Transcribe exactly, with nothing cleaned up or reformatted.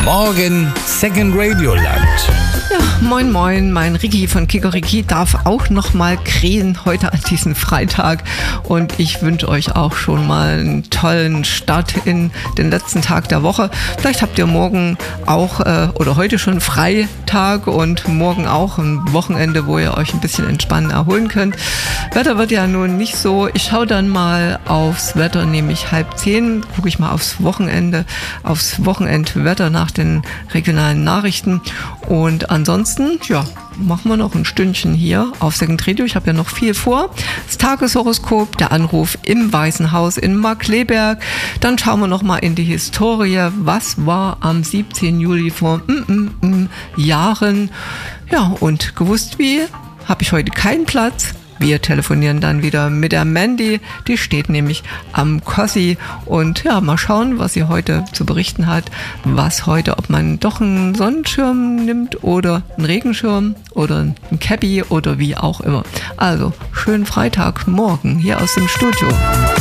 Morgen Second Radio Land. Ja, moin moin, mein Ricky von Kikoriki darf auch nochmal krähen heute an diesem Freitag und ich wünsche euch auch schon mal einen tollen Start in den letzten Tag der Woche. Vielleicht habt ihr morgen auch äh, oder heute schon Freitag und morgen auch ein Wochenende, wo ihr euch ein bisschen entspannen erholen könnt. Wetter wird ja nun nicht so. Ich schaue dann mal aufs Wetter, nämlich halb zehn, gucke ich mal aufs Wochenende, aufs Wochenendwetter nach den regionalen Nachrichten und ansonsten, ja, machen wir noch ein Stündchen hier auf Second Radio. Ich habe ja noch viel vor. Das Tageshoroskop, der Anruf im Weißen Haus in Markkleeberg. Dann schauen wir noch mal in die Historie. Was war am siebzehnten Juli vor mm, mm, mm, Jahren? Ja, und gewusst wie, habe ich heute keinen Platz. Wir telefonieren dann wieder mit der Mandy, die steht nämlich am Kossi und ja, mal schauen, was sie heute zu berichten hat, was heute, ob man doch einen Sonnenschirm nimmt oder einen Regenschirm oder ein Cappy oder wie auch immer. Also, schönen Freitagmorgen hier aus dem Studio.